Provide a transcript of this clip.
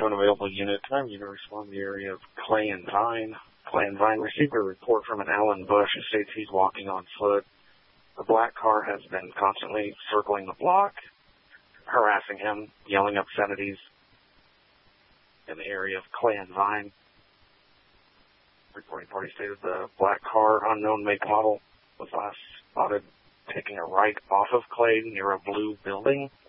to an available unit. I'm going to respond to the area of Clay and Vine. Clay and Vine received a report from an Alan Bush who states he's walking on foot. The black car has been constantly circling the block, harassing him, yelling obscenities in the area of Clay and Vine. Reporting party stated the black car, unknown make model, was last spotted taking a right off of Clay near a blue building.